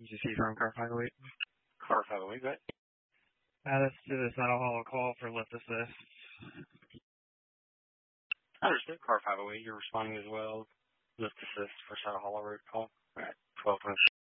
UGC from car 508. Car 508, go ahead. Let's do this Saddle Hollow call for lift assist. Understood. Car 508, you're responding as well. Lift assist for Saddle Hollow Road call. All right, 12:20.